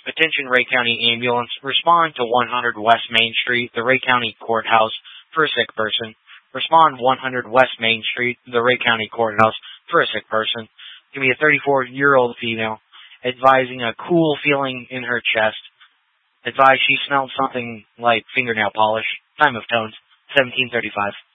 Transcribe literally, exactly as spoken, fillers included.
Attention Ray County Ambulance. Respond to one hundred West Main Street, the Ray County Courthouse, for a sick person. Respond one hundred West Main Street, the Ray County Courthouse, for a sick person. Give me a thirty-four-year-old female, advising a cool feeling in her chest. Advise she smelled something like fingernail polish. Time of tones, seventeen thirty-five.